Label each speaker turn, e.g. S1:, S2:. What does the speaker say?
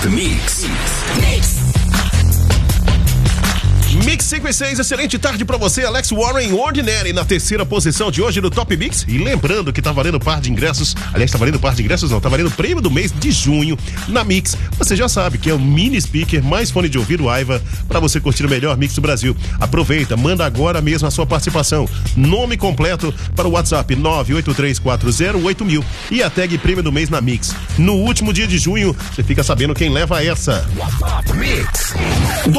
S1: Top Mix.
S2: Mix 5 e 6, excelente tarde pra você, Alex Warren Ordinary na terceira posição de hoje do Top Mix. E lembrando que tá valendo par de ingressos, aliás, tá valendo par de ingressos não, tá valendo prêmio do mês de junho na Mix. Você já sabe que é o mini speaker mais fone de ouvido Aiva pra você curtir o melhor mix do Brasil. Aproveita, manda agora mesmo a sua participação. Nome completo para o WhatsApp 983408000 e a tag prêmio do mês na Mix. No último dia de junho, você fica sabendo quem leva essa.
S1: Top Mix.